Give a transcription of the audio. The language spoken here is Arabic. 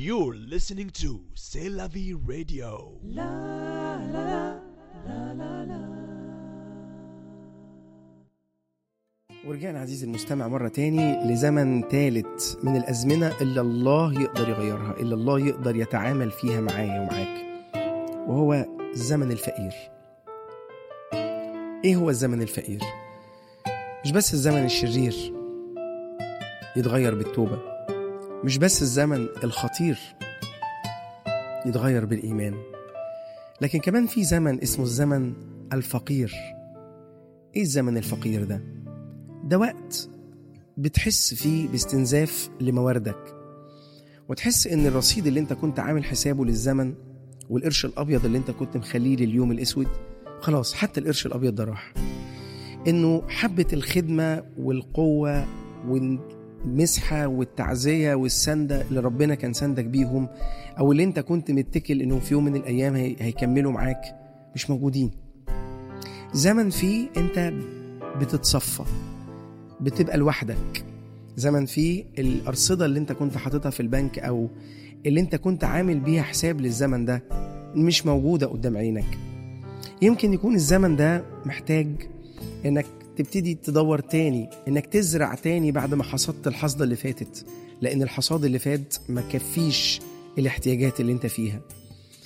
You're listening to C'est la vie radio. ورجعنا عزيزي المستمع مرة تاني لزمن ثالث من الأزمنة اللي الله يقدر يغيرها، اللي الله يقدر يتعامل فيها معايا ومعاك، وهو الزمن الفقير. إيه هو الزمن الفقير؟ مش بس الزمن الشرير يتغير بالتوبة، مش بس الزمن الخطير يتغير بالإيمان، لكن كمان في زمن اسمه الزمن الفقير. إيه الزمن الفقير ده؟ ده وقت بتحس فيه باستنزاف لمواردك، وتحس ان الرصيد اللي انت كنت عامل حسابه للزمن والقرش الابيض اللي انت كنت مخليه لليوم الاسود، خلاص حتى القرش الابيض ده راح. انه حبة الخدمة والقوة والمسحة والتعزية والسندة اللي ربنا كان سندك بيهم، او اللي انت كنت متكل انه في يوم من الايام هيكملوا معاك، مش موجودين. زمن فيه انت بتتصفى، بتبقى لوحدك. زمن فيه الأرصدة اللي انت كنت حاططها في البنك أو اللي انت كنت عامل بيها حساب للزمن ده مش موجودة قدام عينك. يمكن يكون الزمن ده محتاج انك تبتدي تدور تاني، انك تزرع تاني بعد ما حصدت الحصدة اللي فاتت، لأن الحصاد اللي فات ما كفيش الاحتياجات اللي انت فيها.